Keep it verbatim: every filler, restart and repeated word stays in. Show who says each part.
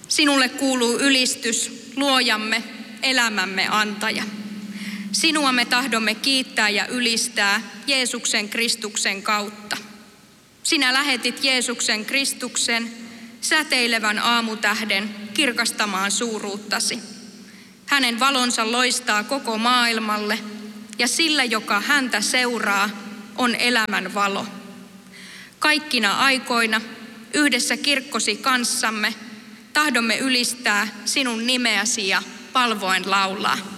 Speaker 1: Sinulle kuuluu ylistys, luojamme, elämämme antaja. Sinua me tahdomme kiittää ja ylistää Jeesuksen Kristuksen kautta. Sinä lähetit Jeesuksen Kristuksen säteilevän aamutähden kirkastamaan suuruuttasi. Hänen valonsa loistaa koko maailmalle ja sillä, joka häntä seuraa, on elämän valo. Kaikkina aikoina yhdessä kirkkosi kanssamme tahdomme ylistää sinun nimeäsi ja palvoen laulaa.